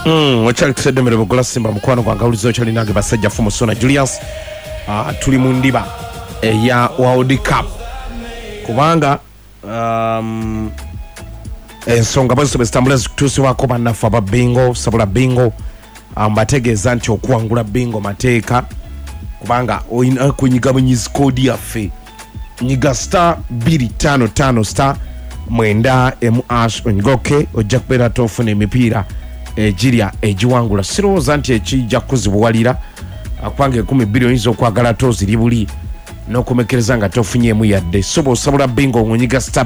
Wachali tusedemere bugola Simba mukwano gwange ulizo chali nange basajja fumo Sona Julius tuli mu ndiba ya World Cup kubanga ensonga bose bestambula tusi wako banafa ba bingo sabula bingo mbategeeza nti okuwangula bingo mateeka kubanga oyina kunyiga munyizi kodi yaffe nyiga star 255 star mwenda MH ongoke ojja kubeera tofuna emipiira ejirya ejiwangula sirowooza nti ekijja kuzibuwalira akwange 10 billion okwagala tozi libuli n'okumekereza nga tofunyemu yadde sobo osabula bingo onyiga star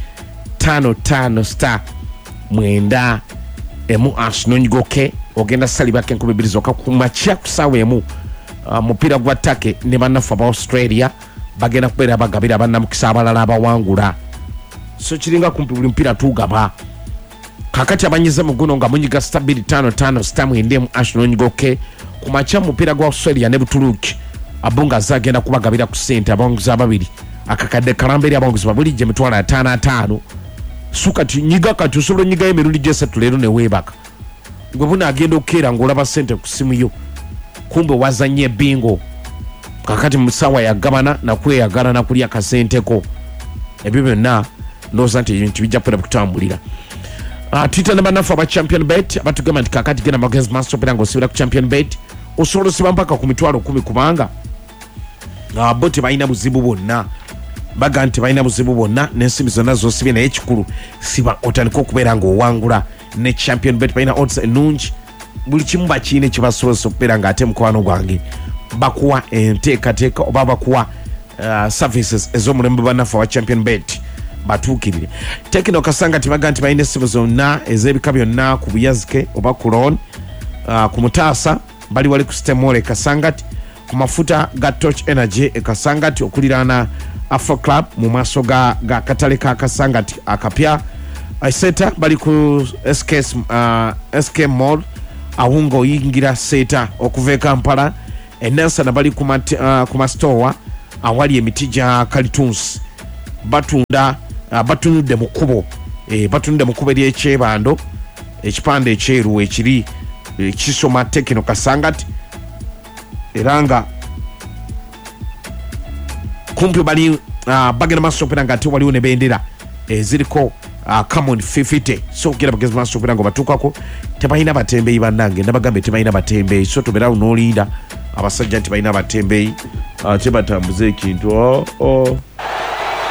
255 star mwenda MH n'ongoke ogenda salibake 10 zokka kumakya kusaawa emu mupiira gwa ttake ne bannafu aba Australia bagenda kubeera bagabira bannamukisa abalala abawangula so kiringa kumpi buli mpira tugaba kakati abanyize muguno nga munyiga star 255 star mwende mu Arsenal nyigoke kumakya mupiira gwa Australia ne Buturuki abunga zagenda kubagabira ku sente abanguza babiri akakadde kalamberi abanguza babiri je mitwala 55 suka tinyiga kati usobolo nyiga emirundi jese tulero ne webaka gwe buna agenda okera ngolaba sente ku simu yo kumbe wazanye bingo kakati musawa ya gabana na kweyagala na kulya kasenteko ebyo byonna ndoza nti ebintu bijja kubeera kutambulira Twitter namba nafa aba champion bet abatugamba nti kakati genda magazi master opera ngo sibira ku champion bet osobola siba mpaka ku mitwalo 10 kubanga bote balina buzibu bonna baga nti balina buzibu bonna n'ensimbi zonna zosibye naye ekikulu siba otandika okubeera ng'owangula ne champion bet balina odds ennungi buli kimu bakiine kibasobozesa okubeera ng'ate mukwano gwange bakuwa enteekateeka oba bakuwa services ez'omulembe bannafu awa champion bet batuukirire tekino kasanga tibaga nti balina essimu zonna ez'ebika byonna ku buyazike oba ku loan ku mutaasa bali wali ku stemole kasangati ku mafuta ga Torch Energy kasangati okuliraana Afro Club mu maaso ga katale ka kasangati akapya Seta bali ku SK Mall awunga oyingira Seta okuva e Kampala Nelson bali ku mastowa awali emiti gya Kalitunsi batunudde mu kubo batunudde mu kubo ery'ekyebando ekipande ekyeru ekiri kisoma tekino kasangati era nga kumpi bali bagenda masopera nga ate waliwo ne bendera eziriko common 50 so kira bagezi masopera ngo batukako tebalina batembeyi bannange nabagambe tebalina batembeyi so toberawo n'olinda abasajja nti balina batembeyi tebatambuza ekintu